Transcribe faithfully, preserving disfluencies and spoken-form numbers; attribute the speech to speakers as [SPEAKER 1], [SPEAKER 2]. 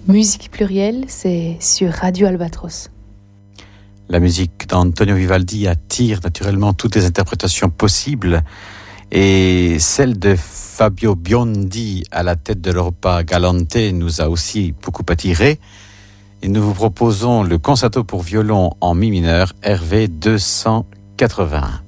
[SPEAKER 1] Musique plurielle, c'est sur Radio Albatros.
[SPEAKER 2] La musique d'Antonio Vivaldi attire naturellement toutes les interprétations possibles et celle de Fabio Biondi à la tête de l'Europa Galante nous a aussi beaucoup attiré. Et nous vous proposons le concerto pour violon en mi mineur R V deux cent quatre-vingt-un.